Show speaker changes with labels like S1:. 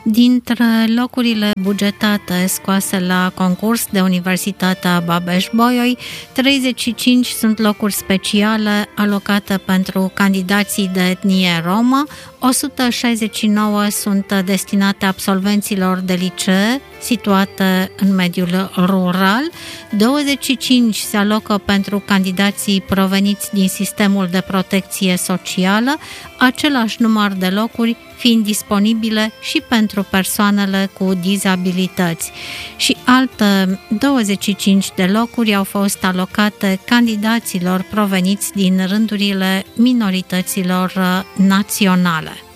S1: Dintre locurile bugetate scoase la concurs de Universitatea Babeș-Bolyai, 35 sunt locuri speciale alocate pentru candidații de etnie romă, 169 sunt destinate absolvenților de licee situate în mediul rural, 25 se alocă pentru candidații proveniți din sistemul de protecție socială, același număr de locuri fiind disponibile și pentru persoanele cu dizabilități. Și alte 25 de locuri au fost alocate candidaților proveniți din rândurile minorităților naționale.